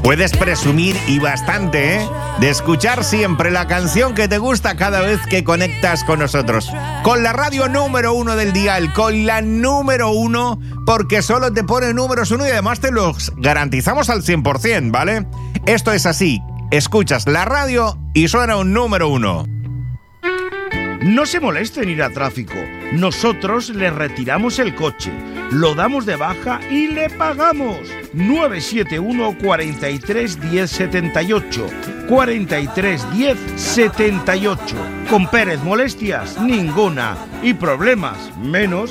Puedes presumir, y bastante, de escuchar siempre la canción que te gusta cada vez que conectas con nosotros. Con la radio número 1 del dial, con la número 1, porque solo te pone números 1 y además te los garantizamos al 100%, ¿vale? Esto es así, escuchas la radio y suena un número 1. No se moleste en ir a tráfico. Nosotros le retiramos el coche, lo damos de baja y le pagamos. 971 43 10 78 43 10 78. Con Pérez, molestias ninguna y problemas menos.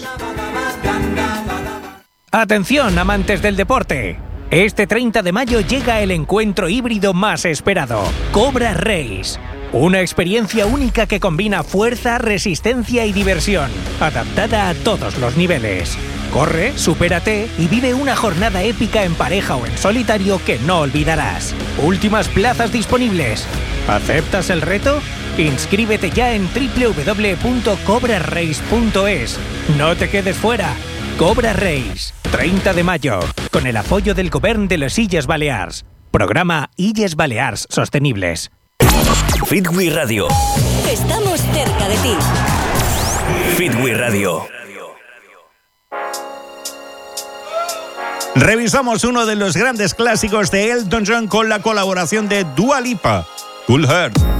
Atención, amantes del deporte. Este 30 de mayo llega el encuentro híbrido más esperado, Cobra Race. Una experiencia única que combina fuerza, resistencia y diversión, adaptada a todos los niveles. Corre, supérate y vive una jornada épica en pareja o en solitario que no olvidarás. Últimas plazas disponibles. ¿Aceptas el reto? Inscríbete ya en www.cobrarace.es. No te quedes fuera. Cobra Race, 30 de mayo, con el apoyo del Govern de les Illes Balears. Programa Illes Balears Sostenibles. Fitwi Radio. Estamos cerca de ti. Fitwi Radio. Revisamos uno de los grandes clásicos de Elton John con la colaboración de Dua Lipa, Cool Heart.